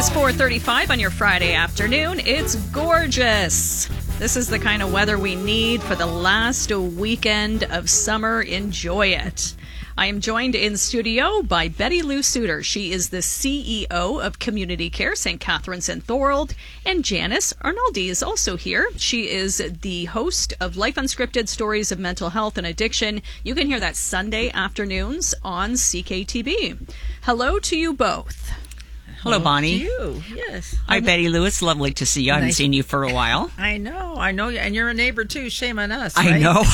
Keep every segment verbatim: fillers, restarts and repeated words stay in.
is four thirty-five on your Friday afternoon. It's gorgeous. This is the kind of weather we need for the last weekend of summer. Enjoy it. I am joined in studio by Betty Lou Suter. She is the C E O of Community Care Saint Catharines and Thorold. And Janice Arnoldi is also here. She is the host of Life Unscripted, Stories of Mental Health and Addiction. You can hear that Sunday afternoons on C K T B. Hello to you both. Hello, Bonnie. To you, yes. Hi, I'm, Betty Lou. It's lovely to see you. I haven't Nice. seen you for a while. I know, I know, and you're a neighbor too. Shame on us. I right? know.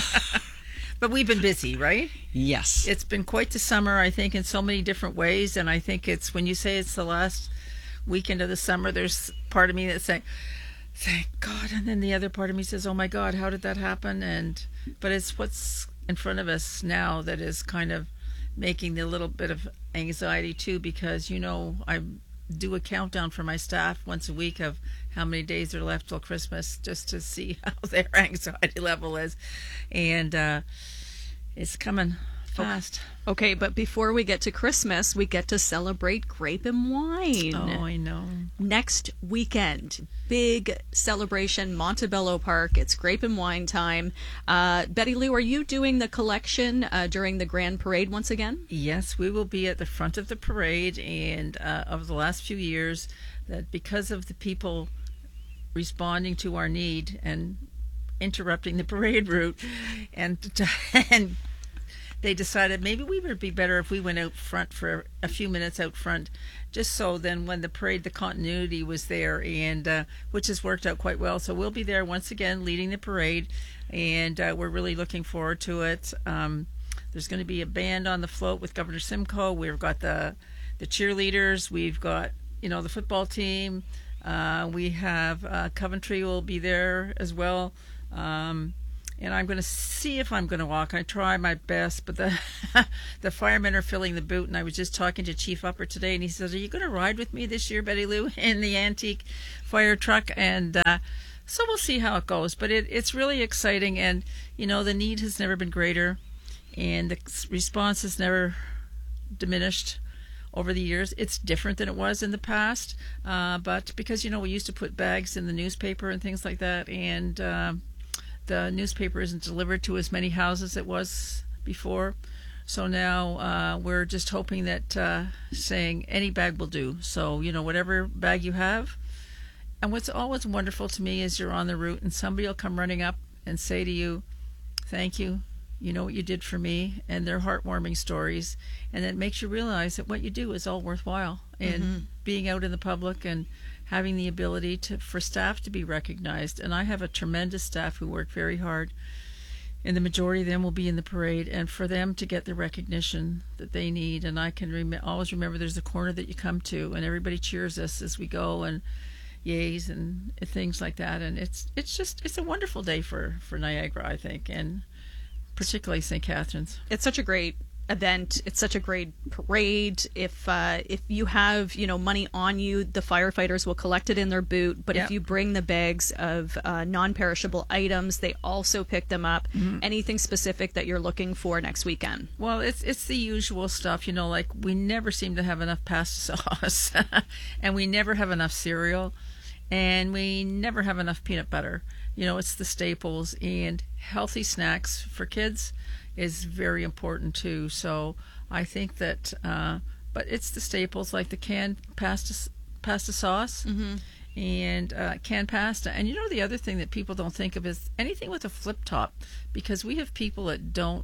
But we've been busy, right? Yes. It's been quite the summer, I think, in so many different ways. And I think it's when you say it's the last weekend of the summer, there's part of me that's saying, "Thank God," and then the other part of me says, "Oh my God, how did that happen?" And but it's what's in front of us now that is kind of making the little bit of anxiety too, because you know I do a countdown for my staff once a week of how many days are left till Christmas, just to see how their anxiety level is, and uh, it's coming fast. Okay, but before we get to Christmas, we get to celebrate grape and wine. Oh, I know. Next weekend, big celebration, Montebello Park. It's grape and wine time. Uh, Betty Lou, are you doing the collection uh, during the Grand Parade once again? Yes, we will be at the front of the parade, and uh, over the last few years, that because of the people responding to our need and interrupting the parade route, and and they decided maybe we would be better if we went out front for a few minutes out front, just so then when the parade, the continuity was there, and uh, which has worked out quite well. So we'll be there once again leading the parade, and uh, we're really looking forward to it. Um, there's going to be a band on the float with Governor Simcoe. We've got the the cheerleaders. We've got, you know, the football team. Uh, we have uh, Coventry will be there as well. Um, and I'm going to see if I'm going to walk. I try my best, but the the firemen are filling the boot. And I was just talking to Chief Upper today, and he says, "Are you going to ride with me this year, Betty Lou, in the antique fire truck?" And uh, so we'll see how it goes. But it, it's really exciting, and you know the need has never been greater, and the response has never diminished over the years. It's different than it was in the past, uh, but because you know we used to put bags in the newspaper and things like that, and uh, the newspaper isn't delivered to as many houses as it was before. So now uh, we're just hoping that uh, saying any bag will do. So, you know, whatever bag you have. And what's always wonderful to me is you're on the route and somebody will come running up and say to you, "Thank you. You know what you did for me," and they're heartwarming stories. And it makes you realize that what you do is all worthwhile. And Mm-hmm. being out in the public and having the ability to for staff to be recognized. And I have a tremendous staff who work very hard, and the majority of them will be in the parade, and for them to get the recognition that they need. And I can rem- always remember there's a corner that you come to and everybody cheers us as we go, and yays and things like that. And it's it's just it's a wonderful day for for Niagara, I think, and particularly Saint Catharines. It's such a great event. It's such a great parade. If uh, if you have, you know, money on you, the firefighters will collect it in their boot. But Yep. if you bring the bags of uh, non-perishable items, they also pick them up. Mm-hmm. Anything specific that you're looking for next weekend? Well, it's it's the usual stuff, you know, like we never seem to have enough pasta sauce, and we never have enough cereal, and we never have enough peanut butter. You know, it's the staples, and healthy snacks for kids is very important too. So I think that, uh, but it's the staples like the canned pasta pasta sauce. Mm-hmm. And uh, canned pasta. And you know the other thing that people don't think of is anything with a flip top, because we have people that don't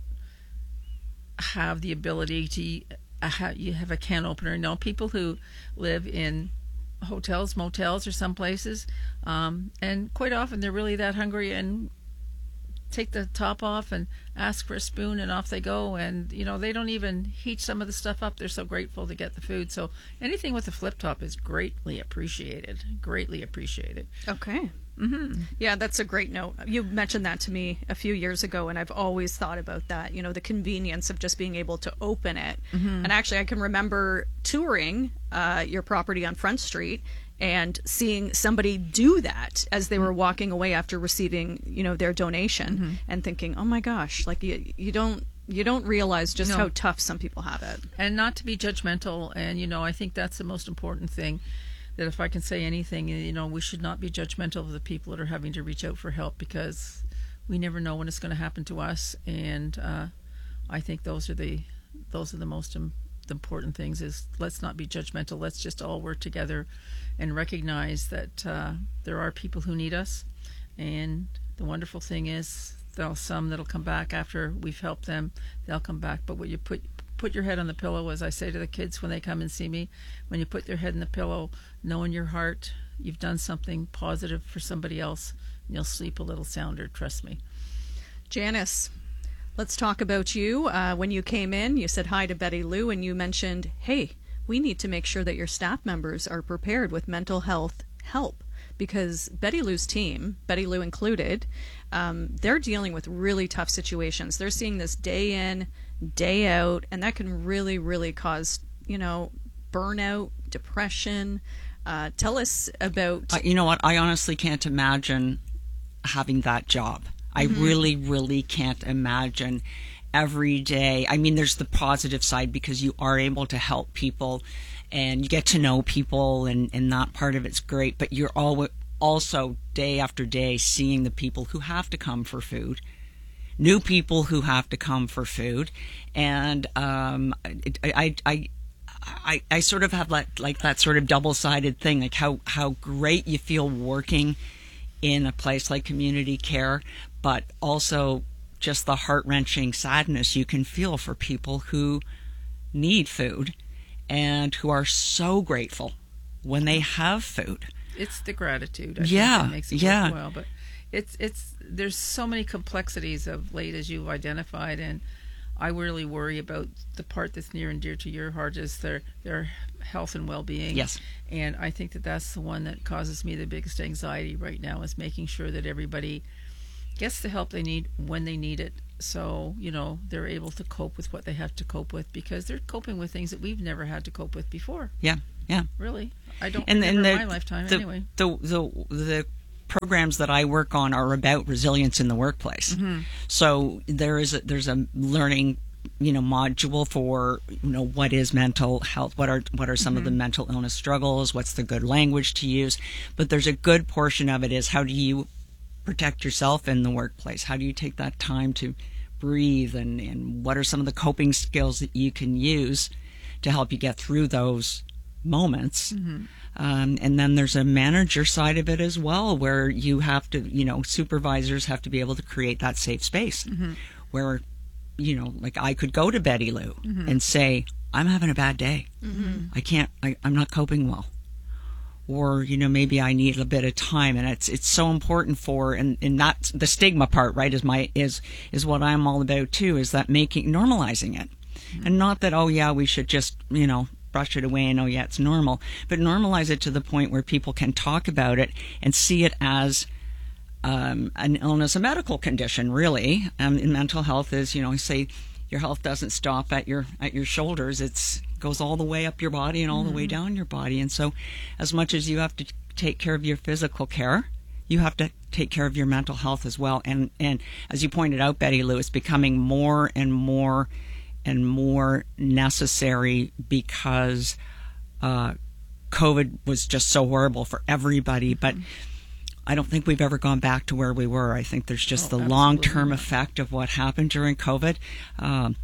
have the ability to uh, have, you have a can opener. You know, people who live in hotels, motels, or some places, um, and quite often they're really that hungry and take the top off and ask for a spoon, and off they go. And you know they don't even heat some of the stuff up. They're so grateful to get the food. So anything with a flip top is greatly appreciated. Greatly appreciated. Okay. Mm-hmm. Yeah, that's a great note. You mentioned that to me a few years ago, and I've always thought about that, you know, the convenience of just being able to open it. Mm-hmm. And actually, I can remember touring uh, your property on Front Street and seeing somebody do that as they were walking away after receiving, you know, their donation, Mm-hmm. and thinking, oh my gosh, like you, you don't You don't realize just No. how tough some people have it. And not to be judgmental. And, you know, I think that's the most important thing, that if I can say anything, you know, we should not be judgmental of the people that are having to reach out for help, because we never know when it's going to happen to us. And uh, I think those are the those are the most im- the important things, is let's not be judgmental. Let's just all work together and recognize that uh, there are people who need us. And the wonderful thing is, there'll some that'll come back after we've helped them. They'll come back. But when you put put your head on the pillow, as I say to the kids when they come and see me, when you put your head in the pillow, know in your heart you've done something positive for somebody else, and you'll sleep a little sounder, trust me. Janice, let's talk about you. Uh, when you came in, you said hi to Betty Lou, and you mentioned, hey, we need to make sure that your staff members are prepared with mental health help, because Betty Lou's team, Betty Lou included, um, they're dealing with really tough situations. They're seeing this day in, day out, and that can really, really cause, you know, burnout, depression. Uh, tell us about... Uh, you know what? I honestly can't imagine having that job. I Mm-hmm. really, really can't imagine every day. I mean, there's the positive side, because you are able to help people and you get to know people, and, and that part of it's great. But you're al- also day after day seeing the people who have to come for food, new people who have to come for food. And um, it, I, I, I, I sort of have like, like that sort of double-sided thing, like how, how great you feel working in a place like community care, but also just the heart-wrenching sadness you can feel for people who need food and who are so grateful when they have food. It's the gratitude, I Yeah, think, that makes it yeah. worthwhile. But it's it's there's so many complexities of late, as you've identified, and I really worry about the part that's near and dear to your heart, is their their health and well-being. Yes. And I think that that's the one that causes me the biggest anxiety right now, is making sure that everybody gets the help they need when they need it. So, you know, they're able to cope with what they have to cope with, because they're coping with things that we've never had to cope with before. Yeah, yeah. Really. I don't And, remember and the, my lifetime the, anyway. the, the, the programs that I work on are about resilience in the workplace. Mm-hmm. So there is a, there's a learning, you know, module for, you know, what is mental health, what are what are some Mm-hmm. of the mental illness struggles, what's the good language to use. But there's a good portion of it is, how do you protect yourself in the workplace? How do you take that time to breathe, and, and what are some of the coping skills that you can use to help you get through those moments? Mm-hmm. Um, and then there's a manager side of it as well, where you have to, you know, supervisors have to be able to create that safe space Mm-hmm. where, you know, like I could go to Betty Lou Mm-hmm. and say, I'm having a bad day. Mm-hmm. I can't, I, I'm not coping well. Or, you know, maybe I need a bit of time. And it's it's so important for, and, and not the stigma part, right, is my is is what I'm all about too, is that making, normalizing it. Mm-hmm. And not that, oh yeah, we should just, you know, brush it away and, oh yeah, it's normal. But normalize it to the point where people can talk about it and see it as um, an illness, a medical condition, really. Um, in mental health is, you know, say your health doesn't stop at your at your shoulders. It's goes all the way up your body and all mm-hmm. the way down your body. And so as much as you have to take care of your physical care, you have to take care of your mental health as well. And and as you pointed out, Betty Lou, it's becoming more and more and more necessary, because uh, COVID was just so horrible for everybody. But I don't think we've ever gone back to where we were. I think there's just Oh, the absolutely long-term not. effect of what happened during COVID. Um,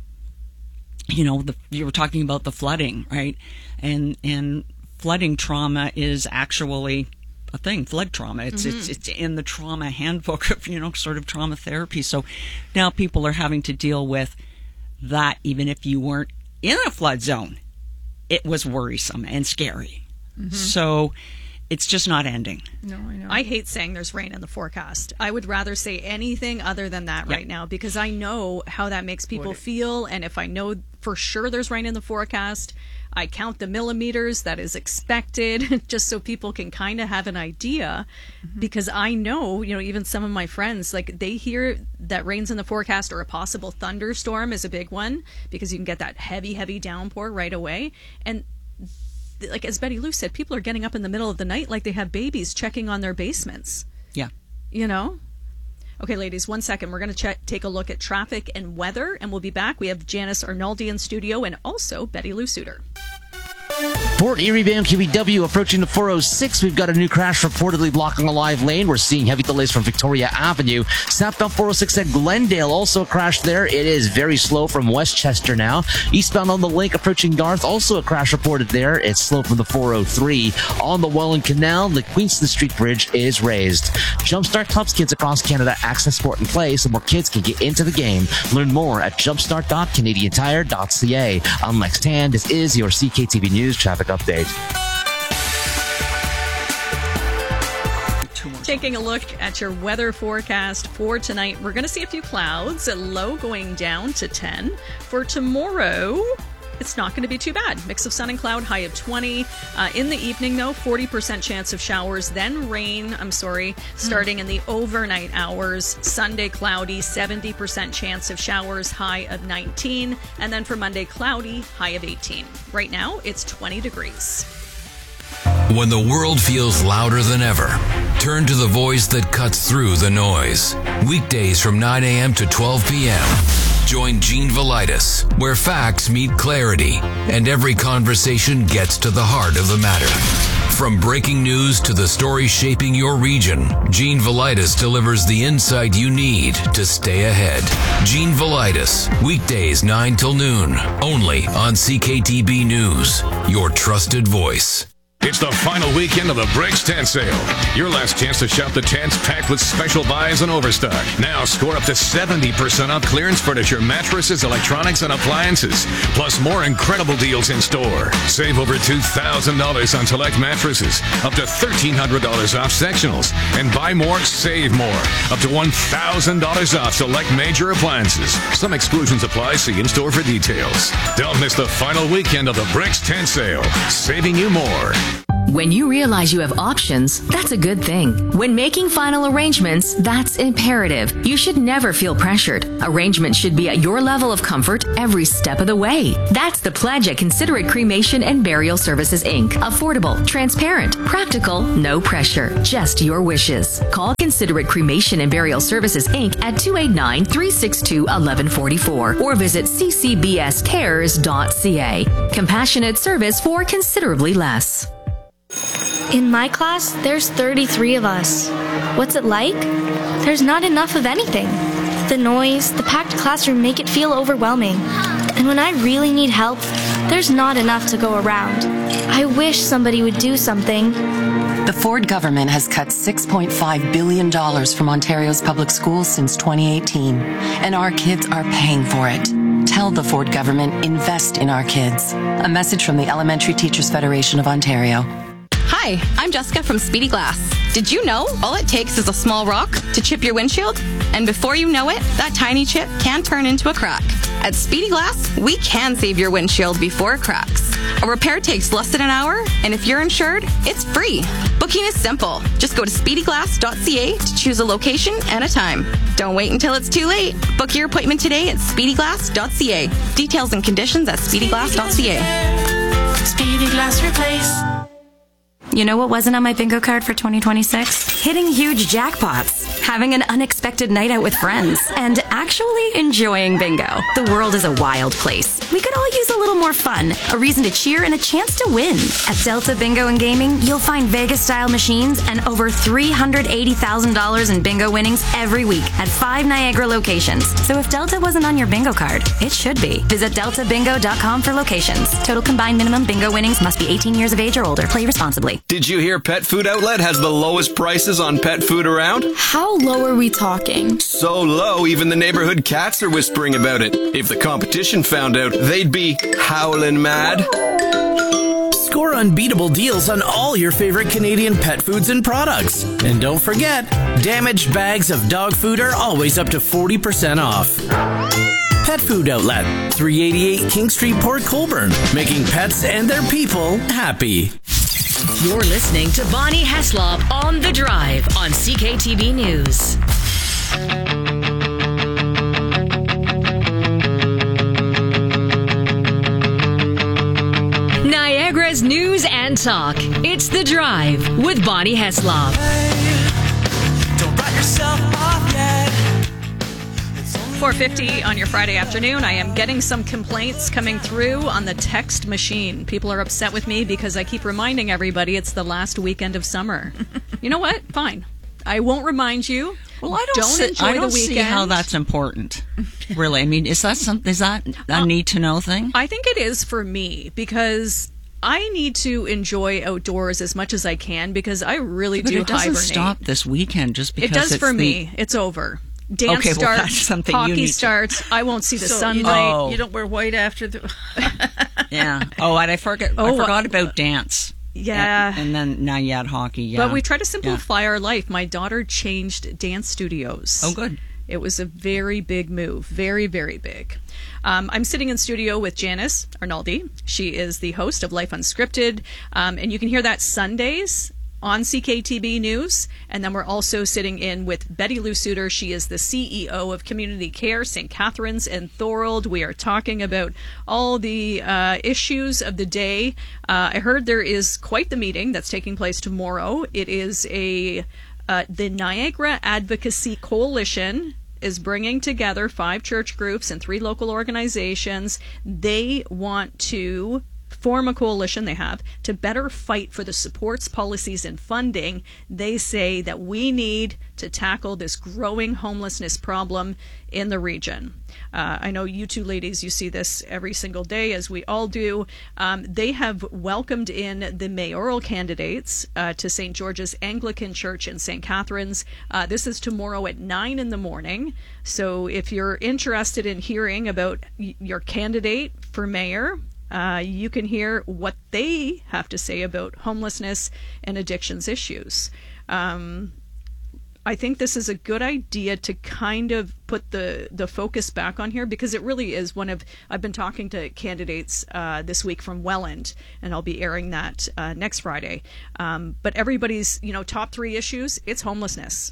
you know, the, you were talking about the flooding, right? And and flooding trauma is actually a thing. Flood trauma. It's Mm-hmm. it's it's in the trauma handbook of, you know, sort of trauma therapy. So now people are having to deal with that, even if you weren't in a flood zone. It was worrisome and scary. Mm-hmm. So it's just not ending. No, I know. I hate saying there's rain in the forecast. I would rather say anything other than that Yep. right now, because I know how that makes people Would it- feel. And if I know for sure there's rain in the forecast, I count the millimeters that is expected just so people can kind of have an idea. Mm-hmm. Because I know, you know, even some of my friends, like they hear that rain's in the forecast, or a possible thunderstorm is a big one, because you can get that heavy, heavy downpour right away. And like as Betty Lou said, people are getting up in the middle of the night like they have babies, checking on their basements. Yeah. You know? Okay, ladies, one second. We're going to check, take a look at traffic and weather, and we'll be back. We have Janice Arnoldi in studio and also Betty Lou Suter. Port Erie Bound Q E W approaching the four oh six. We've got a new crash reportedly blocking a live lane. We're seeing heavy delays from Victoria Avenue. Southbound four oh six at Glendale, also a crash there. It is very slow from Westchester now. Eastbound on the lake approaching Garth, also a crash reported there. It's slow from the four oh three. On the Welland Canal, the Queenston Street Bridge is raised. Jumpstart Clubs Kids across Canada access sport and play so more kids can get into the game. Learn more at jumpstart dot canadian tire dot c a. I'm Lex Tan. This is your C K T V News traffic update. Taking a look at your weather forecast for tonight, we're going to see a few clouds, a low going down to ten. For tomorrow, it's not going to be too bad. Mix of sun and cloud, high of twenty. Uh, in the evening, though, forty percent chance of showers, then rain, I'm sorry, starting in the overnight hours. Sunday, cloudy, seventy percent chance of showers, high of nineteen. And then for Monday, cloudy, high of eighteen. Right now, it's twenty degrees. When the world feels louder than ever, turn to the voice that cuts through the noise. Weekdays from nine a.m. to twelve p.m. Join Gene Velitis, where facts meet clarity and every conversation gets to the heart of the matter. From breaking news to the stories shaping your region, Gene Velitis delivers the insight you need to stay ahead. Gene Velitis, weekdays nine till noon, only on C K T B News, your trusted voice. It's the final weekend of the Bricks Tent Sale. Your last chance to shop the tents packed with special buys and overstock. Now score up to seventy percent off clearance furniture, mattresses, electronics, and appliances. Plus more incredible deals in store. Save over two thousand dollars on select mattresses. Up to thirteen hundred dollars off sectionals. And buy more, save more. Up to one thousand dollars off select major appliances. Some exclusions apply. See in store for details. Don't miss the final weekend of the Bricks Tent Sale. Saving you more. When you realize you have options, that's a good thing. When making final arrangements, that's imperative. You should never feel pressured. Arrangements should be at your level of comfort every step of the way. That's the pledge at Considerate Cremation and Burial Services, Incorporated. Affordable, transparent, practical, no pressure, just your wishes. Call Considerate Cremation and Burial Services, Incorporated at two eight nine, three six two, one one four four or visit c c b s cares dot c a. Compassionate service for considerably less. In my class, there's thirty-three of us. What's it like? There's not enough of anything. The noise, the packed classroom make it feel overwhelming. And when I really need help, there's not enough to go around. I wish somebody would do something. The Ford government has cut six point five billion dollars from Ontario's public schools since twenty eighteen, and our kids are paying for it. Tell the Ford government, invest in our kids. A message from the Elementary Teachers Federation of Ontario. Hi, I'm Jessica from Speedy Glass. Did you know all it takes is a small rock to chip your windshield? And before you know it, that tiny chip can turn into a crack. At Speedy Glass, we can save your windshield before it cracks. A repair takes less than an hour, and if you're insured, it's free. Booking is simple. Just go to speedy glass dot c a to choose a location and a time. Don't wait until it's too late. Book your appointment today at speedy glass dot c a. Details and conditions at speedy glass dot c a. Speedy Glass Replace. You know what wasn't on my bingo card for twenty twenty-six? Hitting huge jackpots, having an unexpected night out with friends, and actually enjoying bingo. The world is a wild place. We could all use a little more fun, a reason to cheer, and a chance to win. At Delta Bingo and Gaming, you'll find Vegas-style machines and over three hundred eighty thousand dollars in bingo winnings every week at five Niagara locations. So if Delta wasn't on your bingo card, it should be. Visit delta bingo dot com for locations. Total combined minimum bingo winnings must be eighteen years of age or older. Play responsibly. Did you hear Pet Food Outlet has the lowest prices on pet food around? How low are we talking? So low, even the neighborhood cats are whispering about it. If the competition found out, they'd be howling mad. Score unbeatable deals on all your favorite Canadian pet foods and products. And don't forget, damaged bags of dog food are always up to forty percent off. Pet Food Outlet, three eighty-eight King Street, Port Colborne, making pets and their people happy. You're listening to Bonnie Heslop on The Drive on C K T V News. Niagara's news and talk. It's The Drive with Bonnie Heslop. Hey, don't write yourself off yet. four fifty on your Friday afternoon. I am getting some complaints coming through on the text machine. People are upset with me because I keep reminding everybody it's the last weekend of summer. You know what? Fine. I won't remind you. Well, I don't, don't see, enjoy I don't the weekend. see how that's important. Really, I mean, is that something? Is that a need to know thing? I think it is for me because I need to enjoy outdoors as much as I can because I really but do it doesn't hibernate. stop this weekend just because it does it's for the... me. It's over. Dance okay, well, starts, that's something you hockey need to... starts. I won't see the so sunlight. You don't, Oh. you don't wear white after the. Yeah. Oh, and I forgot. Oh, I forgot about dance. Yeah. And, and then now you had hockey. Yeah. But we try to simplify yeah. our life. My daughter changed dance studios. Oh, good. It was a very big move. Very, very big. Um, I'm sitting in studio with Janice Arnaldi. She is the host of Life Unscripted. Um, and you can hear that Sundays on C K T B News. And then we're also sitting in with Betty Lou Suter. She is the C E O of Community Care, Saint Catharines and Thorold. We are talking about all the uh, issues of the day. Uh, I heard there is quite the meeting that's taking place tomorrow. It is a uh, the Niagara Advocacy Coalition is bringing together five church groups and three local organizations. They want to form a coalition they have to better fight for the supports, policies, and funding. They say that we need to tackle this growing homelessness problem in the region. Uh, I know you two ladies, you see this every single day, as we all do. Um, they have welcomed in the mayoral candidates uh, to Saint George's Anglican Church in Saint Catharines. Uh, this is tomorrow at nine in the morning. So if you're interested in hearing about y- your candidate for mayor, Uh, you can hear what they have to say about homelessness and addictions issues. Um, I think this is a good idea to kind of put the, the focus back on here because it really is one of, I've been talking to candidates uh, this week from Welland, and I'll be airing that uh, next Friday. Um, but everybody's, you know, top three issues, it's homelessness.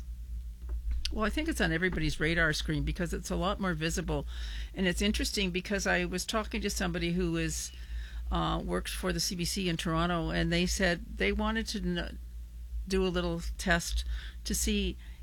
Well, I think it's on everybody's radar screen because it's a lot more visible. And it's interesting because I was talking to somebody who is uh, works for the C B C in Toronto, and they said they wanted to kn- do a little test to see